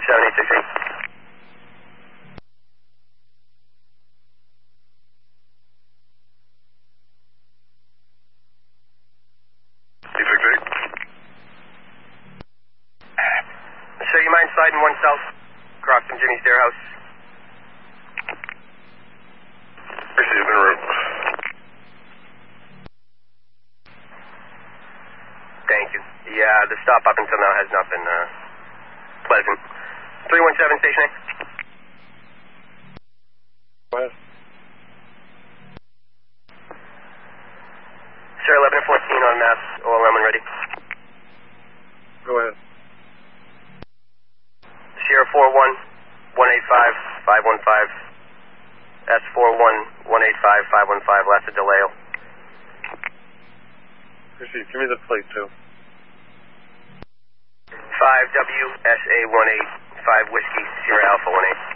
7868. Sir, you mind sliding 1 south across from Jimmy's Dare House? Received en route. Thank you. Yeah, the stop up until now has not been pleasant. 317, station A. Go ahead. Sir, 11 and 14 on mass, OLM and ready. Go ahead. Sierra 41, 185, 515. S41, 185, 515, last of DeLeo. Received. Give me the plate, too. 5WSA18, 5 Whiskey, Sierra Alpha 18.